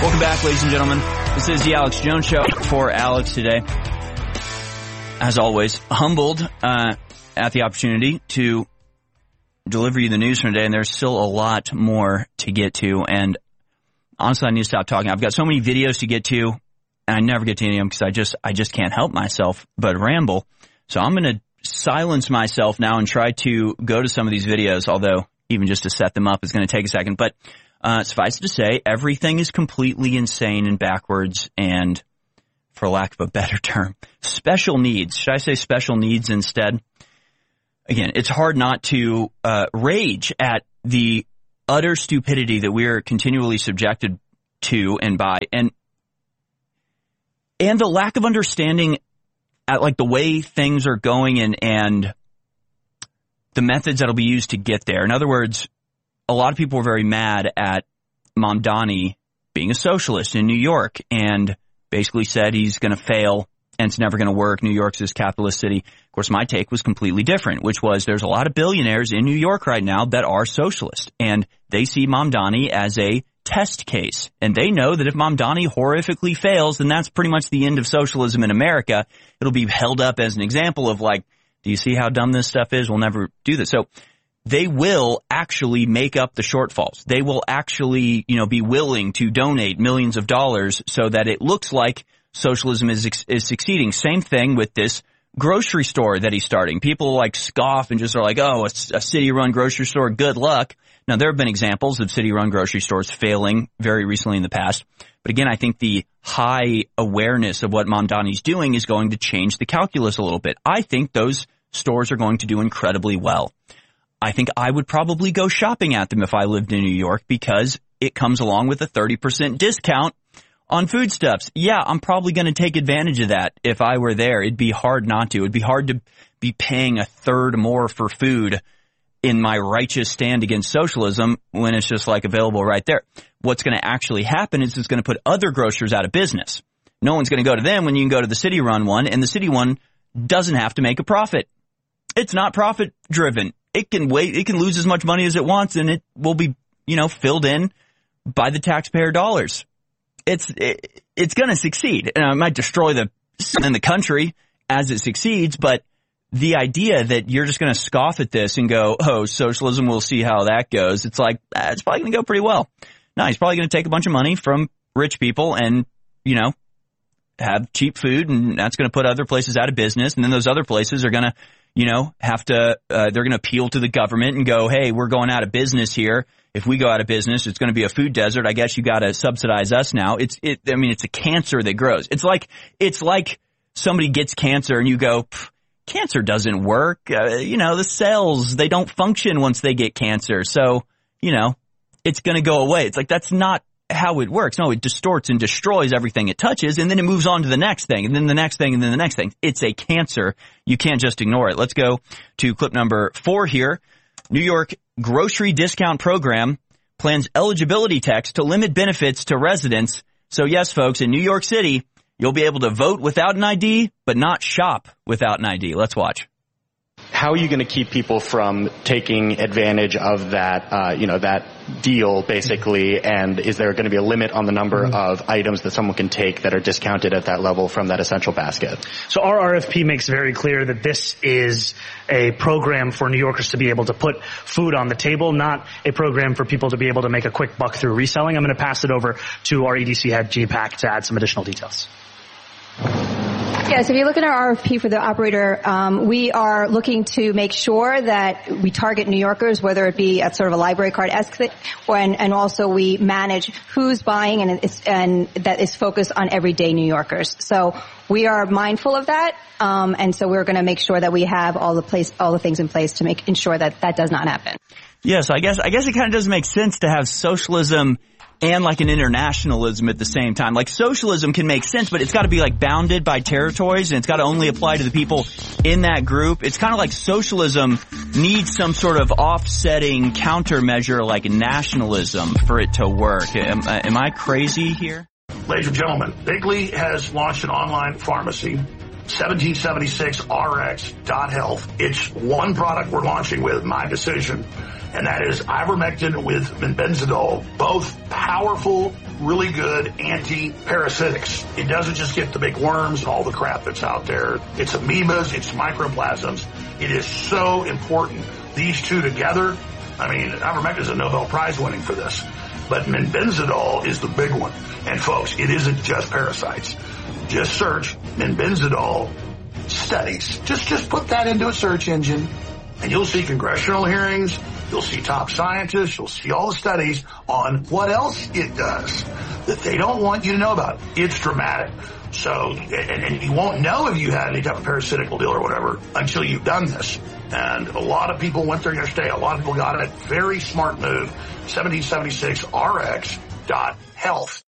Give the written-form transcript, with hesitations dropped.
Welcome back, ladies and gentlemen. This is the Alex Jones Show for Alex today. As always, humbled at the opportunity to deliver you the news from today, and there's still a lot more to get to. And honestly, I need to stop talking. I've got so many videos to get to, and I never get to any of them because I just can't help myself but ramble. So I'm going to silence myself now and try to go to some of these videos, although even just to set them up is going to take a second. But suffice it to say, everything is completely insane and backwards and, for lack of a better term, special needs. Should I say special needs instead? Again, it's hard not to rage at the utter stupidity that we are continually subjected to and by, and the lack of understanding at like the way things are going and the methods that'll be used to get there. In other words, a lot of people were very mad at Mamdani being a socialist in New York and basically said he's going to fail and it's never going to work. New York's this capitalist city. Of course, my take was completely different, which was there's a lot of billionaires in New York right now that are socialist, and they see Mamdani as a test case. And they know that if Mamdani horrifically fails, then that's pretty much the end of socialism in America. It'll be held up as an example of like, do you see how dumb this stuff is? We'll never do this. So they will actually make up the shortfalls. They will actually, be willing to donate millions of dollars so that it looks like socialism is succeeding. Same thing with this grocery store that he's starting. People like scoff and just are like, oh, a city-run grocery store, good luck. Now, there have been examples of city-run grocery stores failing very recently in the past. But again, I think the high awareness of what Mamdani's doing is going to change the calculus a little bit. I think those stores are going to do incredibly well. I think I would probably go shopping at them if I lived in New York because it comes along with a 30% discount on foodstuffs. Yeah, I'm probably going to take advantage of that if I were there. It'd be hard not to. It'd be hard to be paying a third more for food in my righteous stand against socialism when it's just like available right there. What's going to actually happen is it's going to put other grocers out of business. No one's going to go to them when you can go to the city-run one, and the city one doesn't have to make a profit. It's not profit-driven. It can wait. It can lose as much money as it wants, and it will be, filled in by the taxpayer dollars. It's going to succeed. And it might destroy the country as it succeeds, but the idea that you're just going to scoff at this and go, oh, socialism, we'll see how that goes. It's like, it's probably going to go pretty well. No, he's probably going to take a bunch of money from rich people and, have cheap food, and that's going to put other places out of business. And then those other places are going to, they're going to appeal to the government and go, hey, we're going out of business here. If we go out of business, it's going to be a food desert. I guess you got to subsidize us now. It's a cancer that grows. It's like somebody gets cancer and you go, cancer doesn't work. The cells, they don't function once they get cancer. So, it's going to go away. It's like, that's not how it works. No, it distorts and destroys everything it touches, and then it moves on to the next thing, and then the next thing, and then the next thing. It's a cancer. You can't just ignore it. Let's go to clip number 4 here. New York grocery discount program plans eligibility text to limit benefits to residents. So yes, folks, in New York City, you'll be able to vote without an ID, but not shop without an ID. Let's watch. How are you going to keep people from taking advantage of that, that deal, basically? And is there going to be a limit on the number of items that someone can take that are discounted at that level from that essential basket? So our RFP makes very clear that this is a program for New Yorkers to be able to put food on the table, not a program for people to be able to make a quick buck through reselling. I'm going to pass it over to our EDC head, G-Pack, to add some additional details. Yes, if you look at our RFP for the operator, we are looking to make sure that we target New Yorkers, whether it be at sort of a library card-esque, and also we manage who's buying and that is focused on everyday New Yorkers. So we are mindful of that, and so we're going to make sure that we have all the things in place to ensure that that does not happen. Yes, I guess it kind of doesn't make sense to have socialism and like an internationalism at the same time. Like socialism can make sense, but it's got to be like bounded by territories, and it's got to only apply to the people in that group. It's kind of like socialism needs some sort of offsetting countermeasure like nationalism for it to work. Am I crazy here? Ladies and gentlemen, Bigley has launched an online pharmacy, 1776rx.health. It's one product we're launching with, My Decision. and that is ivermectin with menbenzidol, both powerful, really good anti-parasitics. It doesn't just get the big worms and all the crap that's out there. It's amoebas, it's microplasms. It is so important. These two together, I mean, ivermectin is a Nobel Prize winning for this, but menbenzidol is the big one. And folks, it isn't just parasites. Just search menbenzidol studies. Just put that into a search engine, and you'll see congressional hearings, you'll see top scientists, you'll see all the studies on what else it does that they don't want you to know about. It's dramatic. So, and you won't know if you had any type of parasitical deal or whatever until you've done this. And a lot of people went there yesterday. A lot of people got it. Very smart move. 1776rx.health.